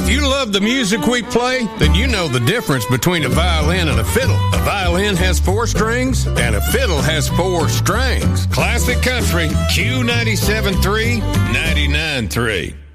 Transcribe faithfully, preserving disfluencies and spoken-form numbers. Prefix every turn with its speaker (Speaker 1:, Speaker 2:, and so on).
Speaker 1: If you love the music we play, then you know the difference between a violin and a fiddle. A violin has four strings, and a fiddle has four strings. Classic Country, Q ninety-seven point three, ninety-nine point three.